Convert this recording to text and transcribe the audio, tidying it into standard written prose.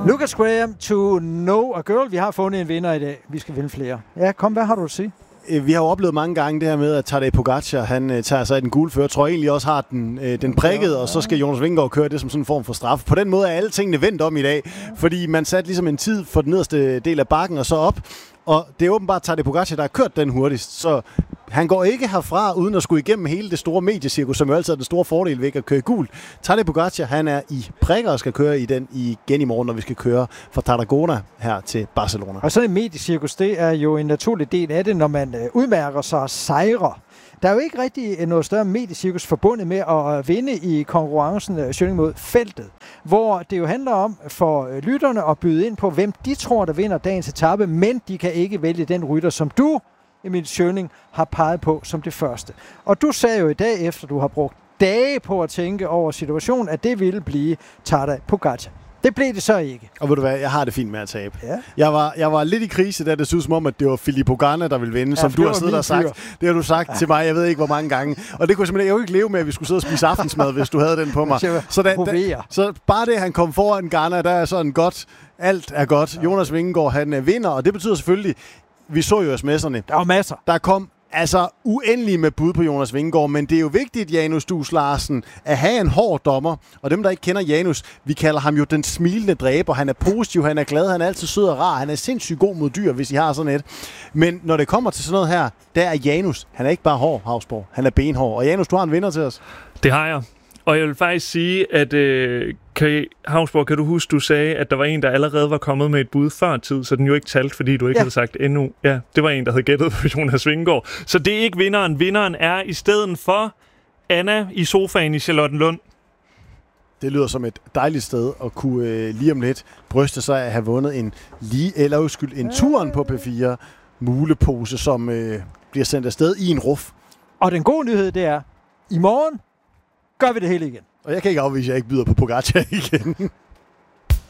Lucas Graham, To Know a Girl. Vi har fundet en vinder i dag. Vi skal vinde flere. Ja, kom, hvad har du at sige? Vi har jo oplevet mange gange det her med, at Tadej Pogačar, han tager sig af den gule førertrøje, egentlig også har den prikket, og så skal Jonas Vingegaard køre det som sådan en form for straf. På den måde er alle tingene vendt om i dag, fordi man satte ligesom en tid for den nederste del af bakken og så op, og det er åbenbart Tadej Pogačar, der har kørt den hurtigst, så han går ikke herfra uden at skulle igennem hele det store mediecirkus, som jo altid er den store fordel ved at køre gult. Tadej Pogačar, han er i prikker og skal køre i den igen i morgen, når vi skal køre fra Tarragona her til Barcelona. Og sådan en mediecirkus, det er jo en naturlig del af det, når man udmærker sig og sejrer. Der er jo ikke rigtig noget større mediecirkus forbundet med at vinde i konkurrencen Schøning mod feltet, hvor det jo handler om for lytterne at byde ind på, hvem de tror, der vinder dagens etape, men de kan ikke vælge den rytter, som du, Emil Schøning, har peget på som det første. Og du sagde jo i dag, efter du har brugt dage på at tænke over situationen, at det ville blive Tadej Pogačar. Det blev det så ikke. Og ved du hvad, jeg har det fint med at tabe. Ja. Jeg var lidt i krise, da det så ud som om, at det var Filippo Ganna, der ville vinde, som du har siddet og sagt. Det har du sagt til mig, jeg ved ikke hvor mange gange. Og det kunne simpelthen, jeg jo ikke leve med, at vi skulle sidde og spise aftensmad, hvis du havde den på mig. Så bare det, han kom foran Ganna, der er sådan godt, alt er godt. Ja. Jonas Vingegaard, han vinder, og det betyder selvfølgelig, vi så jo sms'erne. Der var masser. Der kom altså uendelig med bud på Jonas Vingegaard, men det er jo vigtigt, Janus Dus Larsen, at have en hård dommer. Og dem, der ikke kender Janus, vi kalder ham jo den smilende dræber. Han er positiv, han er glad, han er altid sød og rar, han er sindssygt god mod dyr, hvis I har sådan et. Men når det kommer til sådan noget her, der er Janus, han er ikke bare hård, Hausborg, han er benhård. Og Janus, du har en vinder til os. Det har jeg. Og jeg vil faktisk sige, at Hausborg, kan du huske, du sagde, at der var en, der allerede var kommet med et bud før tid, så den jo ikke talt, fordi du ikke havde sagt endnu. Ja, det var en, der havde gættet på Jonas Vingegaard. Så det er ikke vinderen. Vinderen er i stedet for Anna i sofaen i Charlottenlund. Det lyder som et dejligt sted at kunne lige om lidt bryste sig at have vundet en turen på P4 mulepose, som bliver sendt afsted i en ruf. Og den gode nyhed, det er, i morgen gør vi det hele igen. Og jeg kan ikke afvise, at jeg ikke byder på Pogačar igen.